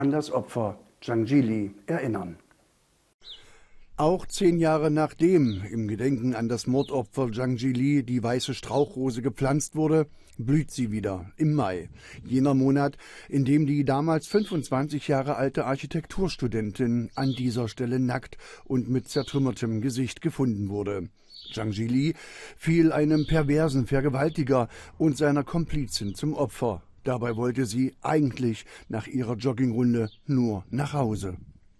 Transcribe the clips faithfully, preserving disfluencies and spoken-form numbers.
an das Opfer Zhang Jili erinnern. Auch zehn Jahre nachdem im Gedenken an das Mordopfer Zhang Jili die weiße Strauchrose gepflanzt wurde, blüht sie wieder im Mai, jener Monat, in dem die damals fünfundzwanzig Jahre alte Architekturstudentin an dieser Stelle nackt und mit zertrümmertem Gesicht gefunden wurde. Zhang Jili fiel einem perversen Vergewaltiger und seiner Komplizin zum Opfer. Dabei wollte sie eigentlich nach ihrer Joggingrunde nur nach Hause.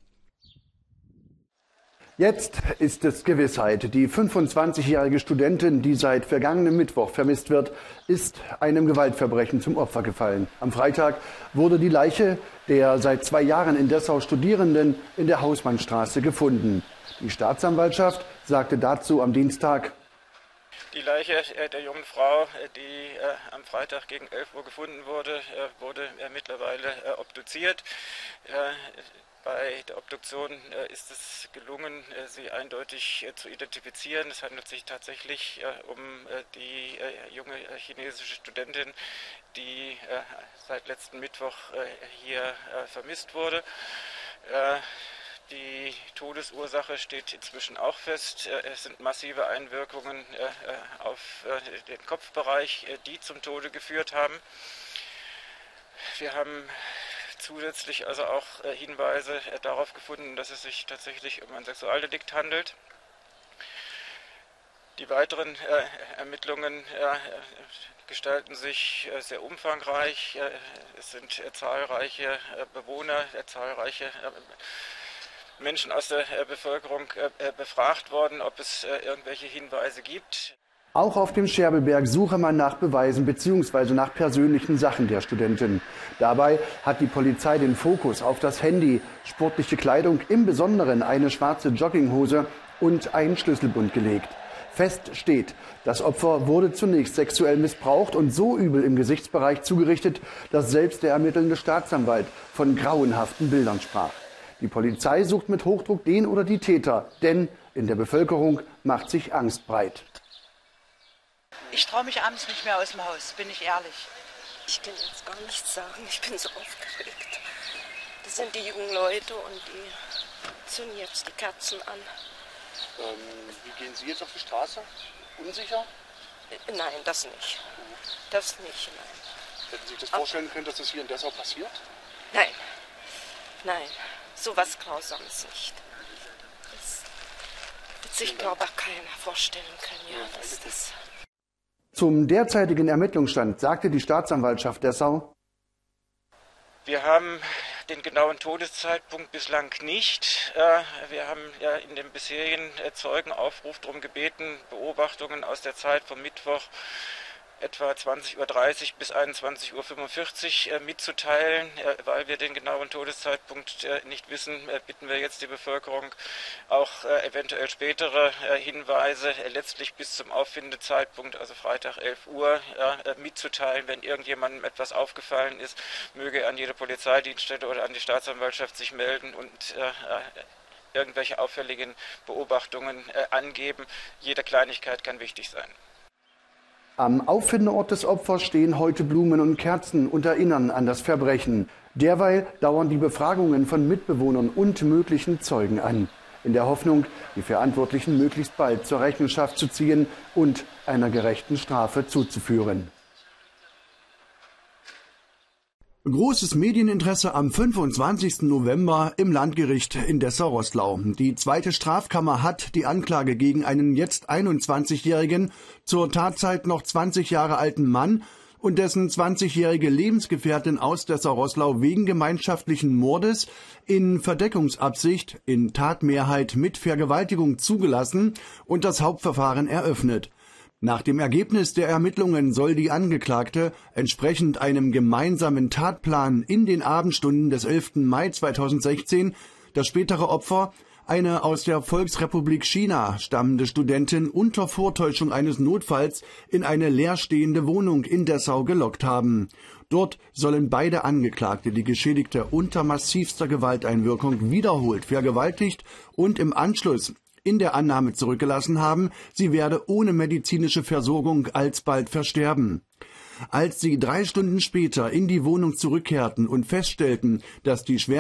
Jetzt ist es Gewissheit. Die fünfundzwanzigjährige Studentin, die seit vergangenem Mittwoch vermisst wird, ist einem Gewaltverbrechen zum Opfer gefallen. Am Freitag wurde die Leiche der seit zwei Jahren in Dessau Studierenden in der Hausmannstraße gefunden. Die Staatsanwaltschaft sagte dazu am Dienstag: Die Leiche äh, der jungen Frau, äh, die äh, am Freitag gegen elf Uhr gefunden wurde, äh, wurde äh, mittlerweile äh, obduziert. Äh, Bei der Obduktion äh, ist es gelungen, äh, sie eindeutig äh, zu identifizieren. Es handelt sich tatsächlich äh, um äh, die äh, junge äh, chinesische Studentin, die äh, seit letzten Mittwoch äh, hier äh, vermisst wurde. Äh, Die Todesursache steht inzwischen auch fest. Es sind massive Einwirkungen äh, auf äh, den Kopfbereich, äh, die zum Tode geführt haben. Wir haben zusätzlich also auch äh, Hinweise äh, darauf gefunden, dass es sich tatsächlich um ein Sexualdelikt handelt. Die weiteren äh, Ermittlungen äh, gestalten sich äh, sehr umfangreich. Äh, es sind äh, zahlreiche äh, Bewohner, äh, zahlreiche äh, Menschen aus der äh, Bevölkerung äh, befragt worden, ob es äh, irgendwelche Hinweise gibt. Auch auf dem Scherbelberg suche man nach Beweisen bzw. nach persönlichen Sachen der Studentin. Dabei hat die Polizei den Fokus auf das Handy, sportliche Kleidung, im Besonderen eine schwarze Jogginghose und einen Schlüsselbund gelegt. Fest steht, das Opfer wurde zunächst sexuell missbraucht und so übel im Gesichtsbereich zugerichtet, dass selbst der ermittelnde Staatsanwalt von grauenhaften Bildern sprach. Die Polizei sucht mit Hochdruck den oder die Täter, denn in der Bevölkerung macht sich Angst breit. Ich traue mich abends nicht mehr aus dem Haus, bin ich ehrlich. Ich kann jetzt gar nichts sagen, ich bin so aufgeregt. Das sind die jungen Leute und die zünden jetzt die Kerzen an. Ähm, wie gehen Sie jetzt auf die Straße? Unsicher? Nein, das nicht. Das nicht, nein. Hätten Sie sich das vorstellen können, dass das hier in Dessau passiert? Nein, nein, sowas Grausames nicht. Das wird sich, glaube ich, keiner vorstellen können, ja, dass das... Zum derzeitigen Ermittlungsstand sagte die Staatsanwaltschaft Dessau: Wir haben den genauen Todeszeitpunkt bislang nicht. Wir haben ja in dem bisherigen Zeugenaufruf darum gebeten, Beobachtungen aus der Zeit vom Mittwoch etwa zwanzig Uhr dreißig bis einundzwanzig Uhr fünfundvierzig mitzuteilen. Weil wir den genauen Todeszeitpunkt nicht wissen, bitten wir jetzt die Bevölkerung auch eventuell spätere Hinweise letztlich bis zum Auffindezeitpunkt, also Freitag elf Uhr, mitzuteilen. Wenn irgendjemandem etwas aufgefallen ist, möge er an jede Polizeidienststelle oder an die Staatsanwaltschaft sich melden und irgendwelche auffälligen Beobachtungen angeben. Jede Kleinigkeit kann wichtig sein. Am Auffindeort des Opfers stehen heute Blumen und Kerzen und erinnern an das Verbrechen. Derweil dauern die Befragungen von Mitbewohnern und möglichen Zeugen an, in der Hoffnung, die Verantwortlichen möglichst bald zur Rechenschaft zu ziehen und einer gerechten Strafe zuzuführen. Großes Medieninteresse am fünfundzwanzigsten November im Landgericht in Dessau-Roßlau. Die zweite Strafkammer hat die Anklage gegen einen jetzt einundzwanzigjährigen, zur Tatzeit noch zwanzig Jahre alten Mann und dessen zwanzigjährige Lebensgefährtin aus Dessau-Roßlau wegen gemeinschaftlichen Mordes in Verdeckungsabsicht in Tatmehrheit mit Vergewaltigung zugelassen und das Hauptverfahren eröffnet. Nach dem Ergebnis der Ermittlungen soll die Angeklagte entsprechend einem gemeinsamen Tatplan in den Abendstunden des elften Mai zweitausendsechzehn das spätere Opfer, eine aus der Volksrepublik China stammende Studentin, unter Vortäuschung eines Notfalls in eine leerstehende Wohnung in Dessau gelockt haben. Dort sollen beide Angeklagte die Geschädigte unter massivster Gewalteinwirkung wiederholt vergewaltigt und im Anschluss in der Annahme zurückgelassen haben, sie werde ohne medizinische Versorgung alsbald versterben. Als sie drei Stunden später in die Wohnung zurückkehrten und feststellten, dass die schwer